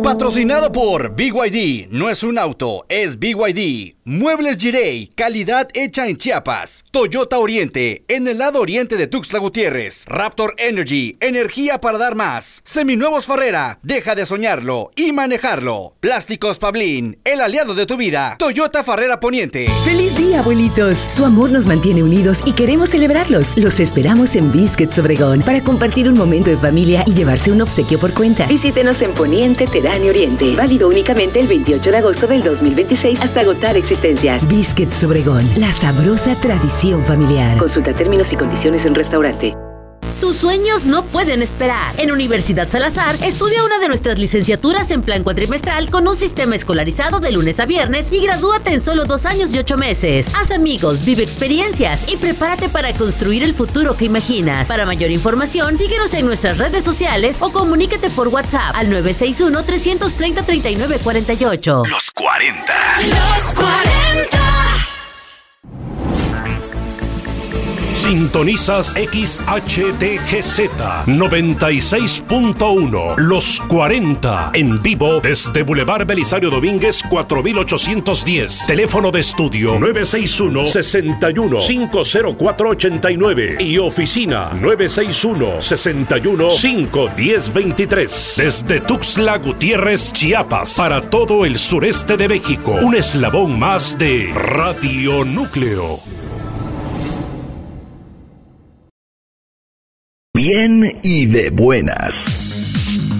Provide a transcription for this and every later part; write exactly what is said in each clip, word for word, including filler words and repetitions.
Patrocinado por B Y D. No es un auto, es B Y D. Muebles Girey, calidad hecha en Chiapas. Toyota Oriente, en el lado oriente de Tuxtla Gutiérrez. Raptor Energy, energía para dar más. Seminuevos Farrera, deja de soñarlo y manejarlo. Plásticos Pablín, el aliado de tu vida. Toyota Farrera Poniente. ¡Feliz día, abuelitos! Su amor nos mantiene unidos y queremos celebrarlos. Los esperamos en Biscuits Obregón para compartir un momento de familia y llevarse un obsequio por cuenta. Visítenos en Poniente, Terán y Oriente. Válido únicamente el veintiocho de agosto del dos mil veintiséis hasta agotar existencias. Biscuits Obregón, la sabrosa tradición familiar. Consulta términos y condiciones en restaurante. Tus sueños no pueden esperar. En Universidad Salazar, estudia una de nuestras licenciaturas en plan cuatrimestral con un sistema escolarizado de lunes a viernes y gradúate en solo dos años y ocho meses. Haz amigos, vive experiencias y prepárate para construir el futuro que imaginas. Para mayor información, síguenos en nuestras redes sociales o comunícate por WhatsApp al nueve seis uno, tres tres cero, tres nueve cuatro ocho. Los cuarenta. Los cuarenta. Sintonizas X H D G Z noventa y seis punto uno. Los cuarenta. En vivo desde Boulevard Belisario Domínguez cuatro mil ochocientos diez. Teléfono de estudio nueve seis uno, seis uno, cinco cero cuatro ocho nueve. Y oficina nueve seis uno, seis uno, cinco uno cero dos tres. Desde Tuxtla Gutiérrez, Chiapas. Para todo el sureste de México. Un eslabón más de Radio Núcleo. Bien y de buenas.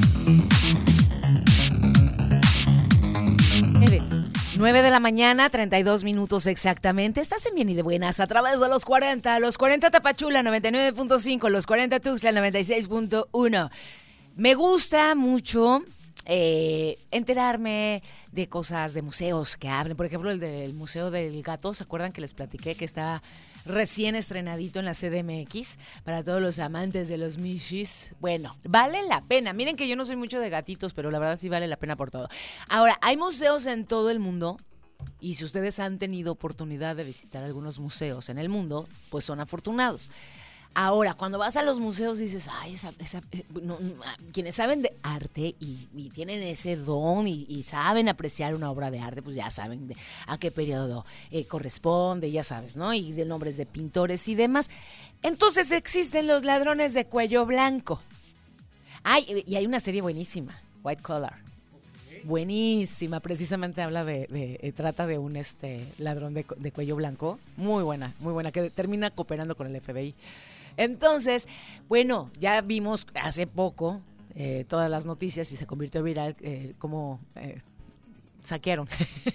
nueve de la mañana, treinta y dos minutos exactamente. Estás en Bien y de Buenas a través de los cuarenta. Los cuarenta Tapachula, noventa y nueve punto cinco. Los cuarenta Tuxtla, noventa y seis punto uno. Me gusta mucho eh, enterarme de cosas de museos que hablen. Por ejemplo, el del Museo del Gato. ¿Se acuerdan que les platiqué que está recién estrenadito en la C D M X para todos los amantes de los Mishis? Bueno, vale la pena. Miren que yo no soy mucho de gatitos, pero la verdad sí vale la pena por todo. Ahora, hay museos en todo el mundo y si ustedes han tenido oportunidad de visitar algunos museos en el mundo, pues son afortunados. Ahora, cuando vas a los museos dices, ay, esa, esa, eh, no, no, quienes saben de arte y, y tienen ese don y, y saben apreciar una obra de arte, pues ya saben de, a qué periodo eh, corresponde, ya sabes, ¿no? Y de nombres de pintores y demás. Entonces existen los ladrones de cuello blanco. Ay, y hay una serie buenísima, White Collar. Buenísima, precisamente habla de, de, de trata de un este ladrón de, de cuello blanco. Muy buena, muy buena, que termina cooperando con el F B I. Entonces, bueno, ya vimos hace poco eh, todas las noticias y se convirtió viral eh, como eh, saquearon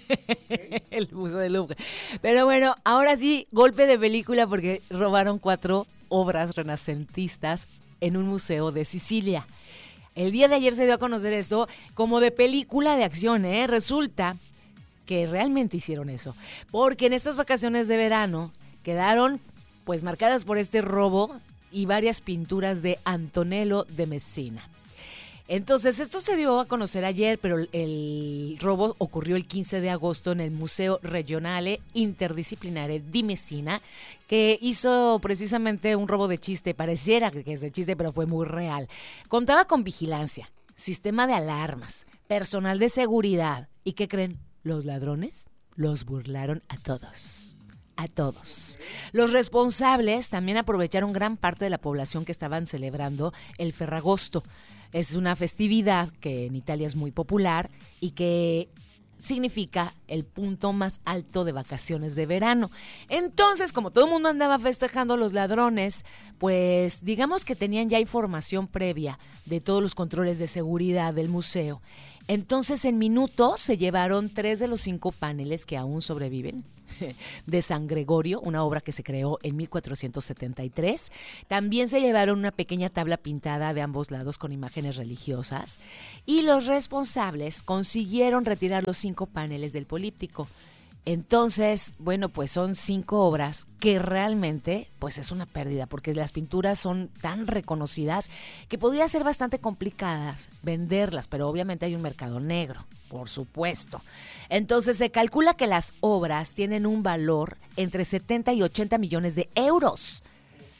el Museo del Louvre. Pero bueno, ahora sí, golpe de película porque robaron cuatro obras renacentistas en un museo de Sicilia. El día de ayer se dio a conocer esto como de película de acción, ¿eh? Resulta que realmente hicieron eso, porque en estas vacaciones de verano quedaron pues marcadas por este robo y varias pinturas de Antonello de Messina. Entonces, esto se dio a conocer ayer, pero el robo ocurrió el quince de agosto en el Museo Regionale Interdisciplinare di Messina, que hizo precisamente un robo de chiste. Pareciera que es de chiste, pero fue muy real. Contaba con vigilancia, sistema de alarmas, personal de seguridad. ¿Y qué creen? Los ladrones los burlaron a todos. A todos. Los responsables también aprovecharon gran parte de la población que estaban celebrando el Ferragosto. Es una festividad que en Italia es muy popular y que significa el punto más alto de vacaciones de verano. Entonces, como todo el mundo andaba festejando, los ladrones, pues digamos que tenían ya información previa de todos los controles de seguridad del museo. Entonces, en minutos se llevaron tres de los cinco paneles que aún sobreviven de San Gregorio, una obra que se creó en mil cuatrocientos setenta y tres. También se llevaron una pequeña tabla pintada de ambos lados con imágenes religiosas y los responsables consiguieron retirar los cinco paneles del políptico. Entonces, bueno, pues son cinco obras que realmente pues es una pérdida porque las pinturas son tan reconocidas que podría ser bastante complicadas venderlas, pero obviamente hay un mercado negro, por supuesto. Entonces se calcula que las obras tienen un valor entre setenta y ochenta millones de euros.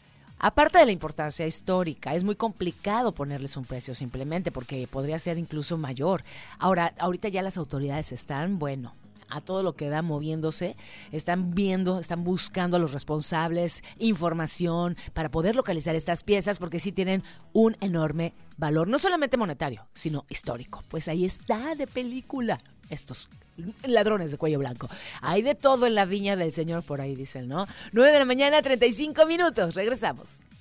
Aparte de la importancia histórica, es muy complicado ponerles un precio simplemente porque podría ser incluso mayor. Ahora, ahorita ya las autoridades están, bueno, a todo lo que da moviéndose, están viendo, están buscando a los responsables, información para poder localizar estas piezas porque sí tienen un enorme valor, no solamente monetario, sino histórico. Pues ahí está de película estos ladrones de cuello blanco. Hay de todo en la viña del Señor por ahí, dicen, ¿no? nueve de la mañana, treinta y cinco minutos. Regresamos.